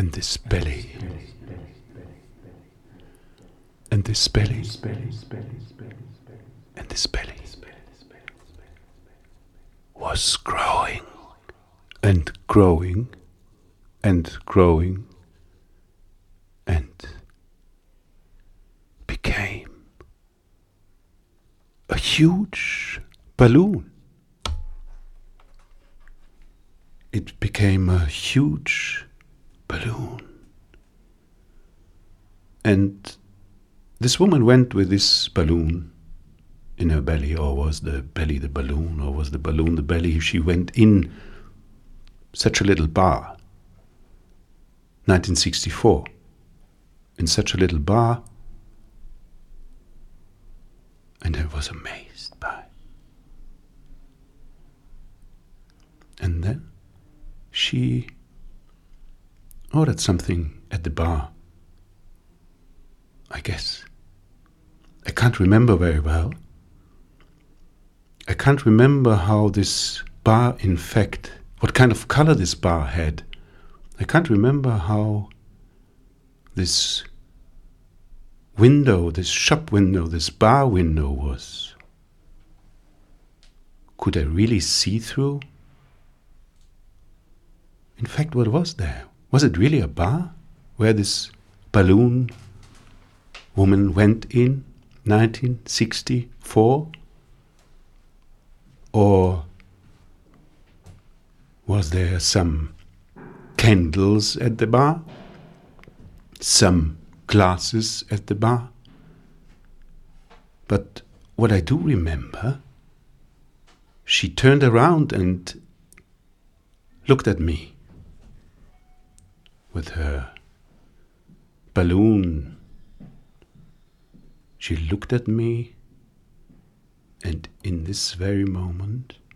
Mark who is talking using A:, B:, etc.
A: And this belly, and this belly, and this belly was growing and growing and growing and became a huge balloon. It became a huge balloon. And this woman went with this balloon in her belly, or was the belly the balloon, or was the balloon the belly? She went in such a little bar, 1964, in such a little bar, and I was amazed by. And then she ordered something at the bar, I guess. I can't remember very well. I can't remember how this bar, in fact, what kind of color this bar had. I can't remember how this window, this shop window, this bar window was. Could I really see through? In fact, what was there? Was it really a bar where this balloon woman went in 1964? Or was there some candles at the bar? Some glasses at the bar? But what I do remember, she turned around and looked at me with her balloon. She looked at me, and in this very moment,